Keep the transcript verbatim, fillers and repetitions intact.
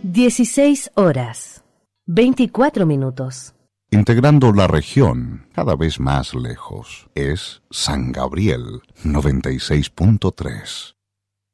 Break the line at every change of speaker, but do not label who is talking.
dieciséis horas, veinticuatro minutos.
Integrando la región cada vez más lejos, es San Gabriel noventa y seis punto tres.